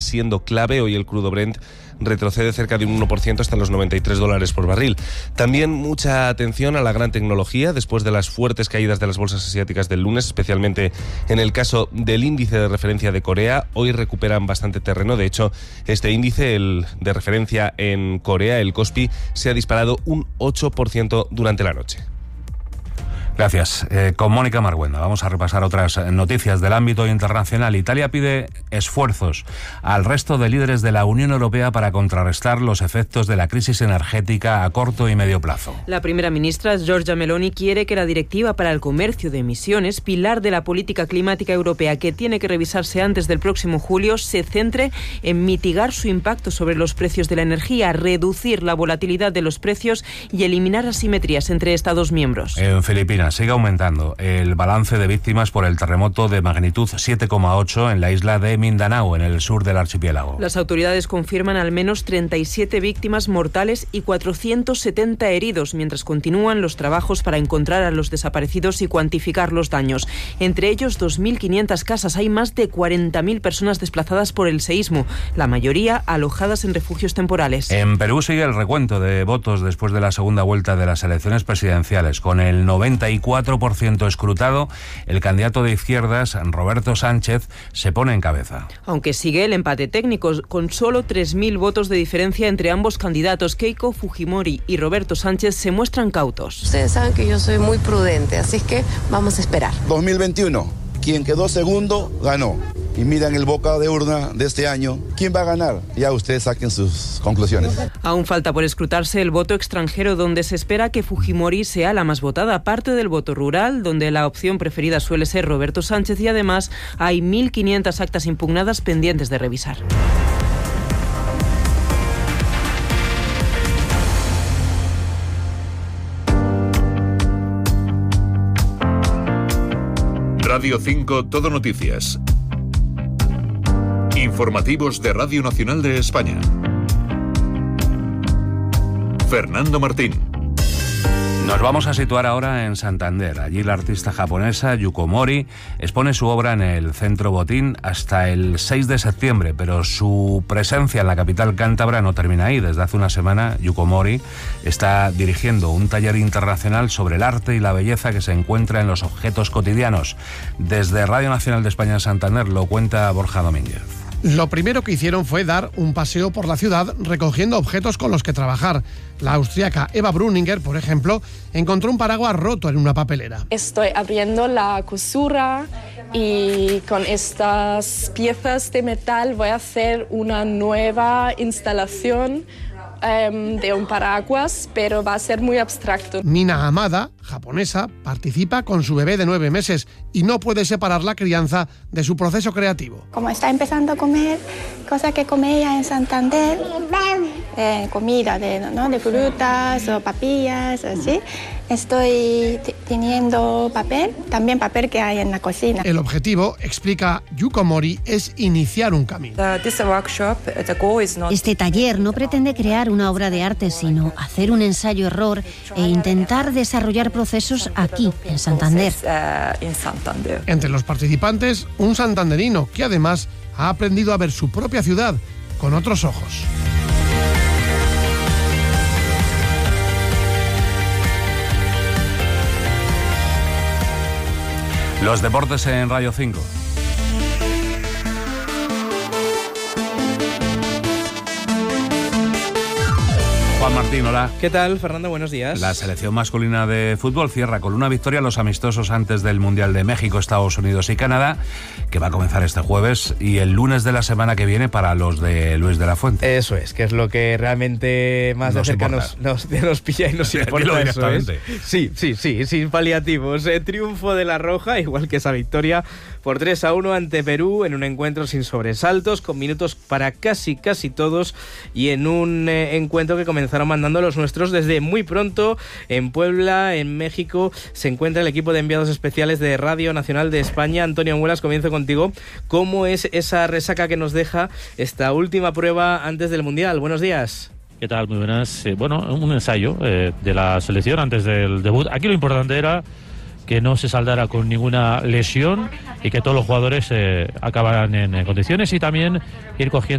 siendo clave. Hoy el crudo Brent retrocede cerca de un 1% hasta los $93 por barril. También mucha atención a la gran tecnología después de las fuertes caídas de las bolsas asiáticas del lunes, especialmente en el caso del índice de referencia de Corea. Hoy recuperan bastante terreno. De hecho, este índice, el de referencia en Corea, el Kospi, se ha disparado un 8% durante la noche. Gracias. Con Mónica Marguenda vamos a repasar otras noticias del ámbito internacional. Italia pide esfuerzos al resto de líderes de la Unión Europea para contrarrestar los efectos de la crisis energética a corto y medio plazo. La primera ministra, Giorgia Meloni, quiere que la Directiva para el Comercio de Emisiones, pilar de la política climática europea que tiene que revisarse antes del próximo julio, se centre en mitigar su impacto sobre los precios de la energía, reducir la volatilidad de los precios y eliminar asimetrías entre Estados miembros. En Filipinas sigue aumentando el balance de víctimas por el terremoto de magnitud 7,8 en la isla de Mindanao, en el sur del archipiélago. Las autoridades confirman al menos 37 víctimas mortales y 470 heridos, mientras continúan los trabajos para encontrar a los desaparecidos y cuantificar los daños. Entre ellos, 2.500 casas. Hay más de 40.000 personas desplazadas por el seísmo, la mayoría alojadas en refugios temporales. En Perú sigue el recuento de votos después de la segunda vuelta de las elecciones presidenciales. Con el 94% escrutado, el candidato de izquierdas, Roberto Sánchez, se pone en cabeza. Aunque sigue el empate técnico, con solo 3.000 votos de diferencia entre ambos candidatos, Keiko Fujimori y Roberto Sánchez se muestran cautos. Ustedes saben que yo soy muy prudente, así es que vamos a esperar. 2021, quien quedó segundo, ganó. Y miran el boca de urna de este año, ¿quién va a ganar? Ya ustedes saquen sus conclusiones. Aún falta por escrutarse el voto extranjero, donde se espera que Fujimori sea la más votada, parte del voto rural, donde la opción preferida suele ser Roberto Sánchez, y además hay 1.500 actas impugnadas pendientes de revisar. Radio 5 Todo Noticias. Informativos de Radio Nacional de España. Fernando Martín. Nos vamos a situar ahora en Santander. Allí la artista japonesa Yuko Mori expone su obra en el Centro Botín hasta el 6 de septiembre, pero su presencia en la capital cántabra no termina ahí. Desde hace una semana, Yuko Mori está dirigiendo un taller internacional sobre el arte y la belleza que se encuentra en los objetos cotidianos. Desde Radio Nacional de España en Santander lo cuenta Borja Domínguez. Lo primero que hicieron fue dar un paseo por la ciudad recogiendo objetos con los que trabajar. La austríaca Eva Bruninger, por ejemplo, encontró un paraguas roto en una papelera. Estoy abriendo la costura y con estas piezas de metal voy a hacer una nueva instalación de un paraguas, pero va a ser muy abstracto. Mina Hamada, japonesa, participa con su bebé de 9 meses y no puede separar la crianza de su proceso creativo. Como está empezando a comer cosas que comía en Santander, comida de frutas o papillas, así, estoy teniendo papel, también papel que hay en la cocina. El objetivo, explica Yuko Mori, es iniciar un camino. Este taller no pretende crear una obra de arte, sino hacer un ensayo-error e intentar desarrollar procesos aquí, en Santander. Entre los participantes, un santanderino que además ha aprendido a ver su propia ciudad con otros ojos. Los deportes en Radio 5. Juan Martín, hola. ¿Qué tal, Fernando? Buenos días. La selección masculina de fútbol cierra con una victoria los amistosos antes del Mundial de México, Estados Unidos y Canadá, que va a comenzar este jueves, y el lunes de la semana que viene para los de Luis de la Fuente. Eso es, que es lo que realmente más de cerca nos pilla y nos importa. Eso es. Sí, sin paliativos. Triunfo de la Roja, igual que esa victoria por 3-1 ante Perú, en un encuentro sin sobresaltos, con minutos para casi todos, y en un encuentro que comenzaron mandando los nuestros desde muy pronto. En Puebla, en México, se encuentra el equipo de enviados especiales de Radio Nacional de España. Antonio Anguelas, comienzo contigo. ¿Cómo es esa resaca que nos deja esta última prueba antes del Mundial? Buenos días. ¿Qué tal? Muy buenas. Un ensayo de la selección antes del debut. Aquí lo importante era que no se saldara con ninguna lesión y que todos los jugadores acabaran en condiciones, y también ir cogiendo